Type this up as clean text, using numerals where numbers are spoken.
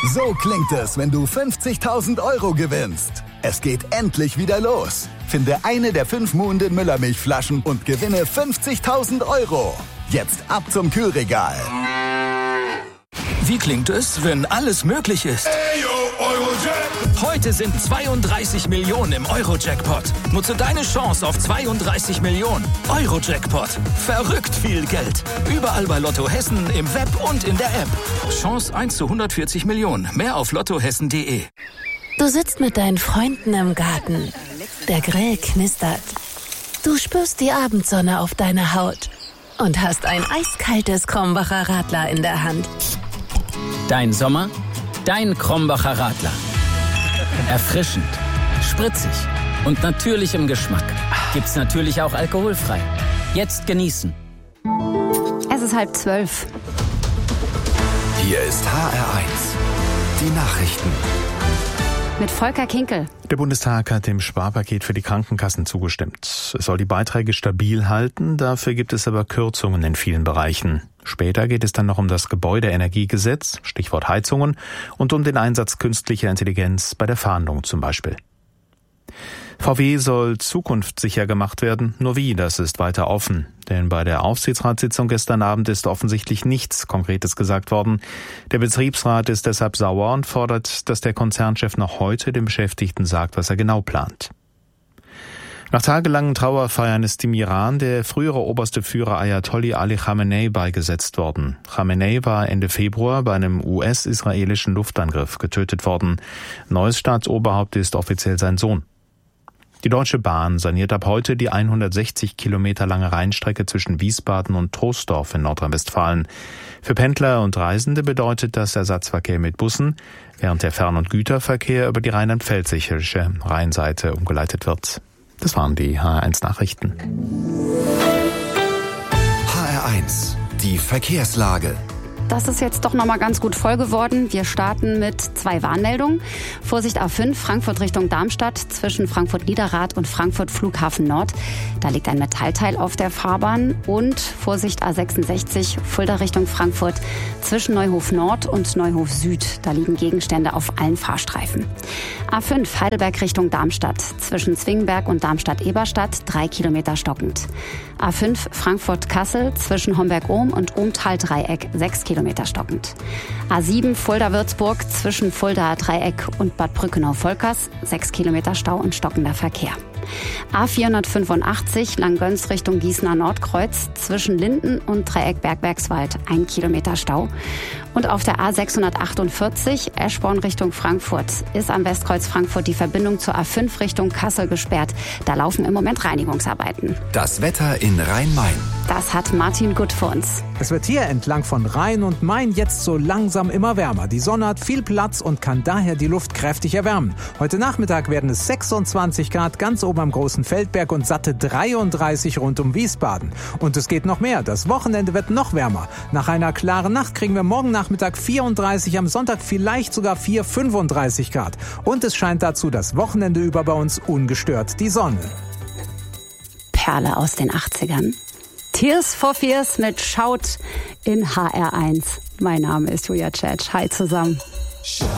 So klingt es, wenn du 50.000 € gewinnst. Es geht endlich wieder los. Finde eine der 5 Muhnden Müllermilchflaschen und gewinne 50.000 €. Jetzt ab zum Kühlregal. Wie klingt es, wenn alles möglich ist? Heute sind 32 Millionen im Euro-Jackpot. Nutze deine Chance auf 32 Millionen. Euro-Jackpot. Verrückt viel Geld. Überall bei Lotto Hessen, im Web und in der App. Chance 1 zu 140 Millionen. Mehr auf lottohessen.de. Du sitzt mit deinen Freunden im Garten. Der Grill knistert. Du spürst die Abendsonne auf deiner Haut. Und hast ein eiskaltes Krombacher Radler in der Hand. Dein Sommer, dein Krombacher Radler. Erfrischend, spritzig und natürlich im Geschmack. Gibt's natürlich auch alkoholfrei. Jetzt genießen. Es ist 11:30. Hier ist HR1. Die Nachrichten. Mit Volker Kinkel. Der Bundestag hat dem Sparpaket für die Krankenkassen zugestimmt. Es soll die Beiträge stabil halten, dafür gibt es aber Kürzungen in vielen Bereichen. Später geht es dann noch um das Gebäudeenergiegesetz, Stichwort Heizungen, und um den Einsatz künstlicher Intelligenz bei der Fahndung zum Beispiel. VW soll zukunftssicher gemacht werden, nur wie, das ist weiter offen. Denn bei der Aufsichtsratssitzung gestern Abend ist offensichtlich nichts Konkretes gesagt worden. Der Betriebsrat ist deshalb sauer und fordert, dass der Konzernchef noch heute den Beschäftigten sagt, was er genau plant. Nach tagelangen Trauerfeiern ist im Iran der frühere oberste Führer Ayatollah Ali Khamenei beigesetzt worden. Khamenei war Ende Februar bei einem US-israelischen Luftangriff getötet worden. Neues Staatsoberhaupt ist offiziell sein Sohn. Die Deutsche Bahn saniert ab heute die 160 Kilometer lange Rheinstrecke zwischen Wiesbaden und Troisdorf in Nordrhein-Westfalen. Für Pendler und Reisende bedeutet das Ersatzverkehr mit Bussen, während der Fern- und Güterverkehr über die rheinland-pfälzische Rheinseite umgeleitet wird. Das waren die HR1 Nachrichten. HR1, die Verkehrslage. Das ist jetzt doch nochmal ganz gut voll geworden. Wir starten mit 2 Warnmeldungen. Vorsicht A5, Frankfurt Richtung Darmstadt, zwischen Frankfurt-Niederrad und Frankfurt Flughafen Nord. Da liegt ein Metallteil auf der Fahrbahn. Und Vorsicht A66, Fulda Richtung Frankfurt, zwischen Neuhof Nord und Neuhof Süd. Da liegen Gegenstände auf allen Fahrstreifen. A5, Heidelberg Richtung Darmstadt, zwischen Zwingenberg und Darmstadt-Eberstadt, 3 Kilometer stockend. A5, Frankfurt-Kassel, zwischen Homberg-Ohm und Ohmtal-Dreieck, 6 Kilometer stockend. A7 Fulda-Würzburg zwischen Fulda-Dreieck und Bad Brückenau-Volkers, 6 Kilometer Stau und stockender Verkehr. A485 Langgöns Richtung Gießener Nordkreuz zwischen Linden und Dreieck Bergwerkswald, 1 Kilometer Stau. Und auf der A648 Eschborn Richtung Frankfurt ist am Westkreuz Frankfurt die Verbindung zur A5 Richtung Kassel gesperrt. Da laufen im Moment Reinigungsarbeiten. Das Wetter in Rhein-Main. Das hat Martin Gut für uns. Es wird hier entlang von Rhein und Main jetzt so langsam immer wärmer. Die Sonne hat viel Platz und kann daher die Luft kräftig erwärmen. Heute Nachmittag werden es 26 Grad ganz oben am Großen Feldberg und satte 33 rund um Wiesbaden. Und es geht noch mehr. Das Wochenende wird noch wärmer. Nach einer klaren Nacht kriegen wir morgen Nachmittag 34, am Sonntag vielleicht sogar 35 Grad. Und es scheint dazu das Wochenende über bei uns ungestört die Sonne. Perle aus den 80ern. Tears for Fears mit Shout in HR1. Mein Name ist Julia Tschetsch. Hi zusammen.